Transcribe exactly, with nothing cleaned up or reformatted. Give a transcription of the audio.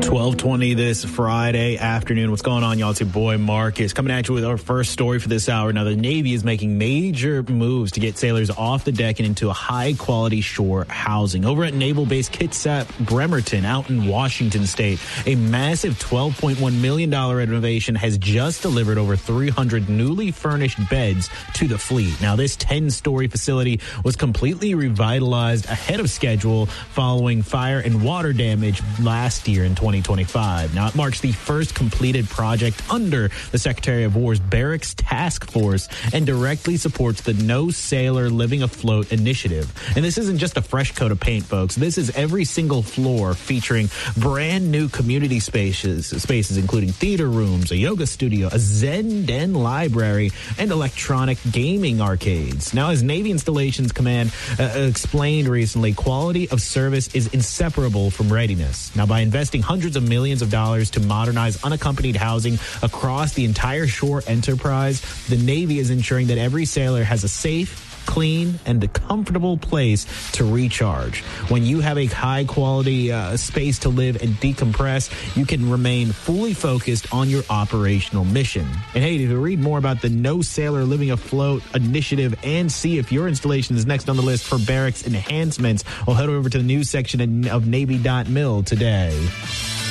twelve twenty this Friday afternoon. What's going on, y'all? It's your boy Marcus coming at you with our first story for this hour. Now, the Navy is making major moves to get sailors off the deck and into a high-quality shore housing. Over at Naval Base Kitsap Bremerton out in Washington State, a massive twelve point one million dollars renovation has just delivered over three hundred newly furnished beds to the fleet. Now, this ten-story facility was completely revitalized ahead of schedule following fire and water damage last year in twenty twenty-five. Now, it marks the first completed project under the Secretary of War's Barracks Task Force and directly supports the No Sailor Living Afloat initiative. And this isn't just a fresh coat of paint, folks. This is every single floor featuring brand new community spaces, spaces including theater rooms, a yoga studio, a Zen Den library, and electronic gaming arcades. Now, as Navy Installations Command uh, explained recently, quality of service is inseparable from readiness. Now, by investing hundreds of millions of dollars to modernize unaccompanied housing across the entire shore enterprise, the Navy is ensuring that every sailor has a safe, clean, and a comfortable place to recharge. When you have a high-quality uh, space to live and decompress, you can remain fully focused on your operational mission. And hey, to read more about the No Sailor Living Afloat initiative and see if your installation is next on the list for barracks enhancements, well, head over to the news section of Navy dot mil today.